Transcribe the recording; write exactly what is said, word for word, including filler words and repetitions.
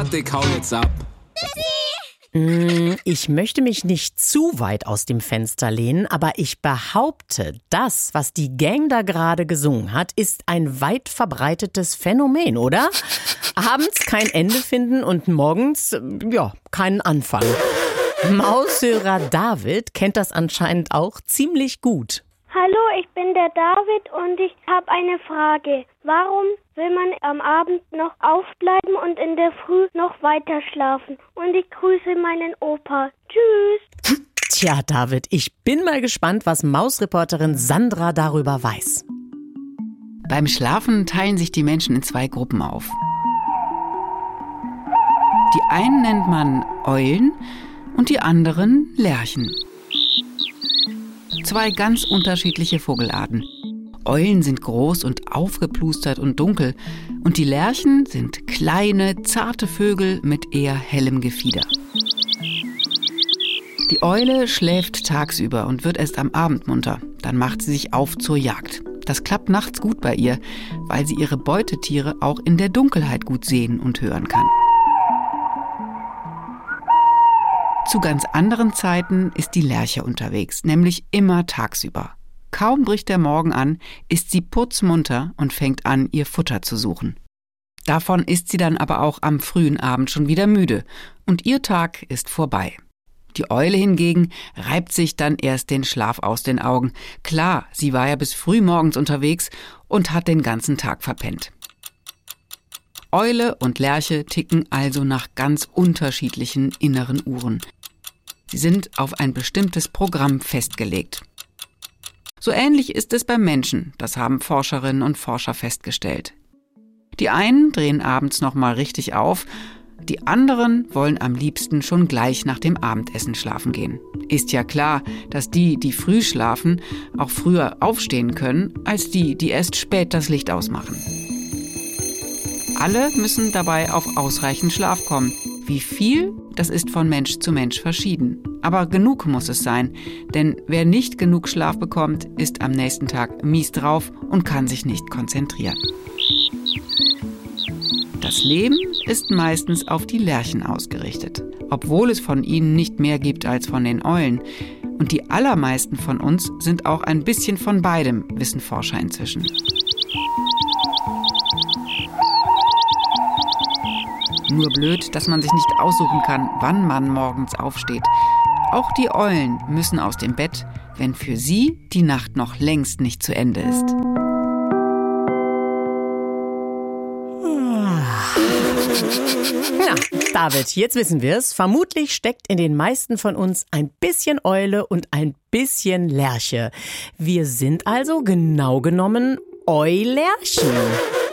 David, ich hau jetzt ab. Ich möchte mich nicht zu weit aus dem Fenster lehnen, aber ich behaupte, das, was die Gang da gerade gesungen hat, ist ein weit verbreitetes Phänomen, oder? Abends kein Ende finden und morgens, ja, keinen Anfang. Maushörer David kennt das anscheinend auch ziemlich gut. Hallo, ich bin der David und ich habe eine Frage. Warum will man am Abend noch aufbleiben und in der Früh noch weiter schlafen? Und ich grüße meinen Opa. Tschüss. Tja, David, ich bin mal gespannt, was Mausreporterin Sandra darüber weiß. Beim Schlafen teilen sich die Menschen in zwei Gruppen auf. Die einen nennt man Eulen und die anderen Lerchen. Zwei ganz unterschiedliche Vogelarten. Eulen sind groß und aufgeplustert und dunkel und die Lerchen sind kleine, zarte Vögel mit eher hellem Gefieder. Die Eule schläft tagsüber und wird erst am Abend munter. Dann macht sie sich auf zur Jagd. Das klappt nachts gut bei ihr, weil sie ihre Beutetiere auch in der Dunkelheit gut sehen und hören kann. Zu ganz anderen Zeiten ist die Lerche unterwegs, nämlich immer tagsüber. Kaum bricht der Morgen an, ist sie putzmunter und fängt an, ihr Futter zu suchen. Davon ist sie dann aber auch am frühen Abend schon wieder müde und ihr Tag ist vorbei. Die Eule hingegen reibt sich dann erst den Schlaf aus den Augen. Klar, sie war ja bis früh morgens unterwegs und hat den ganzen Tag verpennt. Eule und Lerche ticken also nach ganz unterschiedlichen inneren Uhren. Sie sind auf ein bestimmtes Programm festgelegt. So ähnlich ist es beim Menschen, das haben Forscherinnen und Forscher festgestellt. Die einen drehen abends noch mal richtig auf, die anderen wollen am liebsten schon gleich nach dem Abendessen schlafen gehen. Ist ja klar, dass die, die früh schlafen, auch früher aufstehen können, als die, die erst spät das Licht ausmachen. Alle müssen dabei auf ausreichend Schlaf kommen. Wie viel, das ist von Mensch zu Mensch verschieden. Aber genug muss es sein, denn wer nicht genug Schlaf bekommt, ist am nächsten Tag mies drauf und kann sich nicht konzentrieren. Das Leben ist meistens auf die Lerchen ausgerichtet, obwohl es von ihnen nicht mehr gibt als von den Eulen. Und die allermeisten von uns sind auch ein bisschen von beidem, wissen Forscher inzwischen. Nur blöd, dass man sich nicht aussuchen kann, wann man morgens aufsteht. Auch die Eulen müssen aus dem Bett, wenn für sie die Nacht noch längst nicht zu Ende ist. Na, David, jetzt wissen wir es. Vermutlich steckt in den meisten von uns ein bisschen Eule und ein bisschen Lerche. Wir sind also genau genommen Eulerchen.